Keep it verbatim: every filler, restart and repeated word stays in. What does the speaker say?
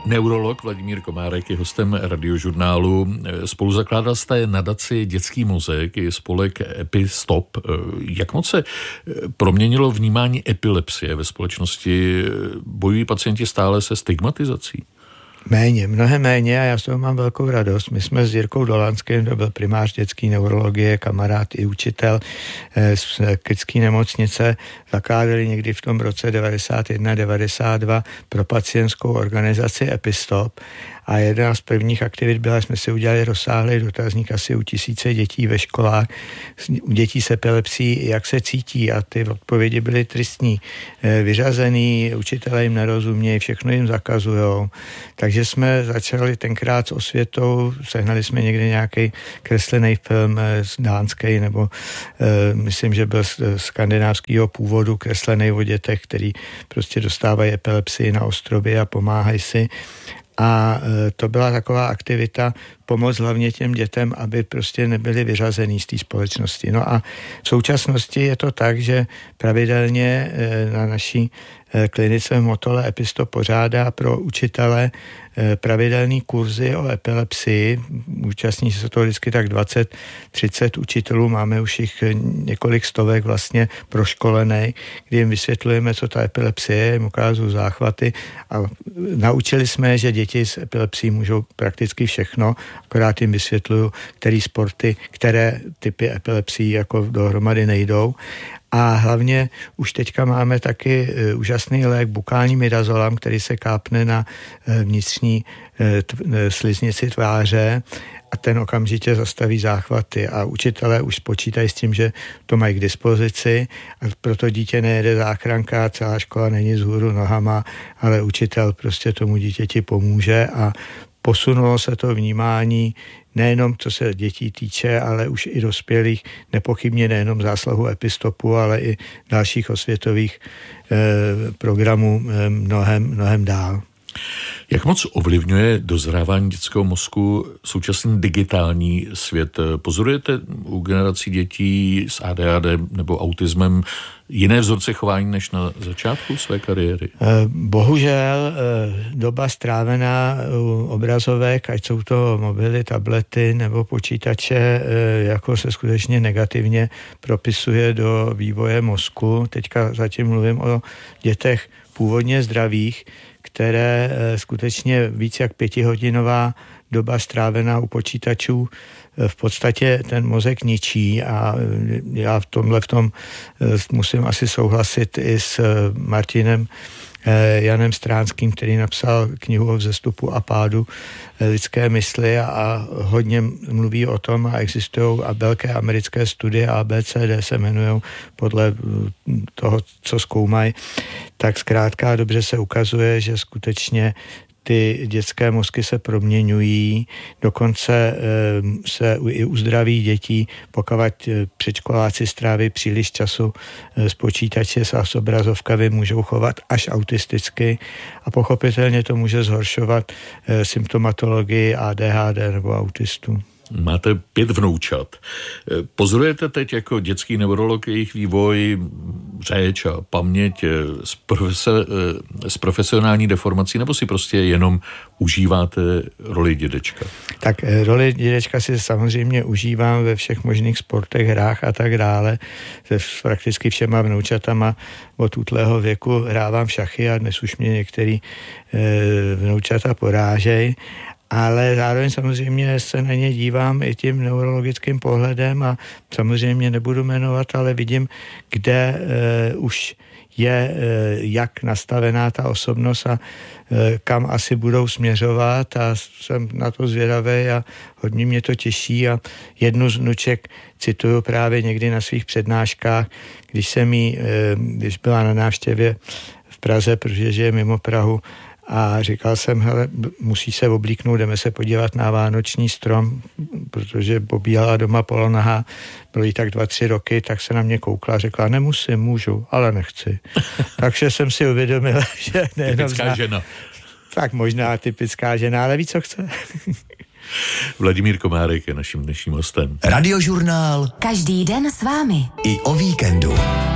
Neurolog Vladimír Komárek je hostem Radiožurnálu. Spoluzakládal jste nadaci Dětský mozek i spolek EpiStop. Jak moc se proměnilo vnímání epilepsie ve společnosti? Bojují pacienti stále se stigmatizací? Méně, mnohem méně a já z toho mám velkou radost. My jsme s Jirkou Dolanským, to byl primář dětské neurologie, kamarád i učitel z Kytské nemocnice, zakládali někdy v tom roce devadesát jedna devadesát dva pro pacientskou organizaci EpiStop. A jedna z prvních aktivit byla, jsme si udělali rozsáhlý dotazník asi u tisíce dětí ve školách, u dětí s epilepsií, jak se cítí, a ty odpovědi byly tristní. Vyřazený, učitelé jim nerozumějí, všechno jim zakazujou. Takže jsme začali tenkrát s osvětou, sehnali jsme někde nějaký kreslený film z dánský, nebo e, myslím, že byl z skandinávského původu, kreslený o dětech, který prostě dostávají epilepsii na ostrově a pomáhají si. A to byla taková aktivita, pomoc hlavně těm dětem, aby prostě nebyli vyřazený z té společnosti. No a v současnosti je to tak, že pravidelně na naší klinice v Motole EpiStop pořádá pro učitele pravidelný kurzy o epilepsii. Účastní se to vždycky tak dvacet třicet učitelů, máme už jich několik stovek vlastně proškolených, kdy jim vysvětlujeme, co ta epilepsie je, jim ukážu záchvaty a naučili jsme, že děti s epilepsií můžou prakticky všechno, akorát jim vysvětluju, který sporty, které typy epilepsií jako dohromady nejdou. A hlavně už teďka máme taky úžasný lék bukální midazolam, který se kápne na vnitřní sliznici tváře a ten okamžitě zastaví záchvaty. A učitelé už počítají s tím, že to mají k dispozici a proto dítě nejede záchranka, celá škola není vzhůru nohama, ale učitel prostě tomu dítěti pomůže a posunulo se to vnímání nejenom co se dětí týče, ale už i dospělých, nepochybně nejenom záslahu EpiStopu, ale i dalších osvětových eh, programů eh, mnohem, mnohem dál. Jak moc ovlivňuje dozrávání dětského mozku současný digitální svět? Pozorujete u generací dětí s A D H D nebo autismem jiné vzorce chování než na začátku své kariéry? Bohužel doba strávená u obrazovek, ať jsou to mobily, tablety nebo počítače, jako se skutečně negativně propisuje do vývoje mozku. Teďka zatím mluvím o dětech původně zdravých, které skutečně víc jak pětihodinová doba strávená u počítačů v podstatě ten mozek ničí a já v tomhle v tom musím asi souhlasit i s Martinem Janem Stránským, který napsal knihu o vzestupu a pádu lidské mysli a hodně mluví o tom a existují a velké americké studie A B C D se jmenují podle toho, co zkoumají, tak zkrátka dobře se ukazuje, že skutečně ty dětské mozky se proměňují, dokonce se i u zdravých dětí, pokud předškoláci stráví příliš času s počítači a s obrazovkami, můžou chovat až autisticky a pochopitelně to může zhoršovat symptomatologii A D H D nebo autistů. Máte pět vnoučat. Pozorujete teď jako dětský neurolog jejich vývoj, řeč a paměť z, profese, z profesionální deformací, nebo si prostě jenom užíváte roli dědečka? Tak roli dědečka si samozřejmě užívám ve všech možných sportech, hrách a tak dále. Se prakticky všema vnoučatama od útlého věku hrávám šachy a dnes už mě některý e, vnoučata porážejí. Ale zároveň samozřejmě se na ně dívám i tím neurologickým pohledem a samozřejmě nebudu jmenovat, ale vidím, kde e, už je e, jak nastavená ta osobnost a e, kam asi budou směřovat a jsem na to zvědavý a hodně mě to těší a jednu z vnuček cituju právě někdy na svých přednáškách, když jsem jí, e, když byla na návštěvě v Praze, protože žije mimo Prahu, a říkal jsem, hele, musí se oblíknout, jdeme se podívat na vánoční strom, protože pobíhala doma polonaha, bylo jí tak dva, tři roky, tak se na mě koukla a řekla, nemusím, můžu, ale nechci. Takže jsem si uvědomil, že nejenom typická žena. Tak možná typická žena, ale ví, co chce. Vladimír Komárek je naším dnešním hostem. Radiožurnál. Každý den s vámi. I o víkendu.